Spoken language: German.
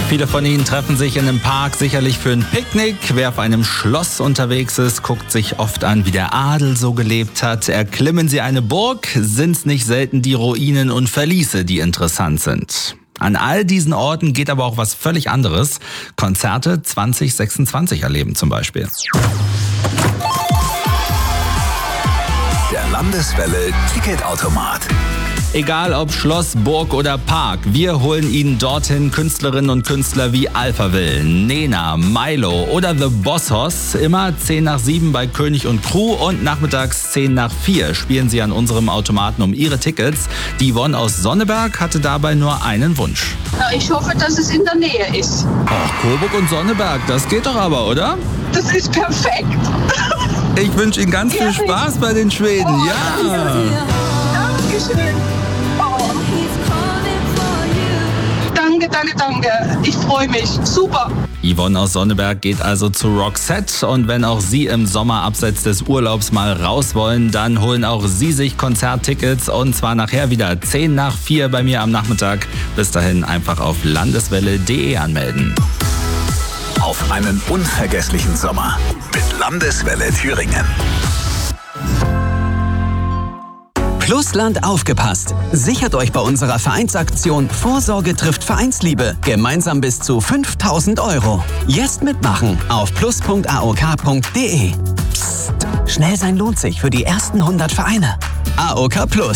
Viele von Ihnen treffen sich in einem Park sicherlich für ein Picknick. Wer auf einem Schloss unterwegs ist, guckt sich oft an, wie der Adel so gelebt hat. Erklimmen Sie eine Burg, sind's nicht selten die Ruinen und Verliese, die interessant sind. An all diesen Orten geht aber auch was völlig anderes. Konzerte 2026 erleben zum Beispiel. Der Landeswelle Ticketautomat. Egal ob Schloss, Burg oder Park, wir holen Ihnen dorthin Künstlerinnen und Künstler wie Alphaville, Nena, Milo oder The Boss Hoss. Immer 10 nach 7 bei König und Crew und nachmittags 10 nach 4 spielen Sie an unserem Automaten um Ihre Tickets. Die Yvonne aus Sonneberg hatte dabei nur einen Wunsch. Na, ich hoffe, dass es in der Nähe ist. Ach, Coburg und Sonneberg, das geht doch aber, oder? Das ist perfekt. Ich wünsche Ihnen ganz viel Spaß bei den Schweden. Ja. Dankeschön. Oh. Danke. Ich freue mich. Super. Yvonne aus Sonneberg geht also zu Roxette und wenn auch Sie im Sommer abseits des Urlaubs mal raus wollen, dann holen auch Sie sich Konzerttickets und zwar nachher wieder 10 nach 4 bei mir am Nachmittag. Bis dahin einfach auf landeswelle.de anmelden. Auf einen unvergesslichen Sommer mit Landeswelle Thüringen. Plusland aufgepasst! Sichert euch bei unserer Vereinsaktion Vorsorge trifft Vereinsliebe gemeinsam bis zu 5.000 €. Jetzt mitmachen auf plus.aok.de. Psst, schnell sein lohnt sich für die ersten 100 Vereine. AOK Plus.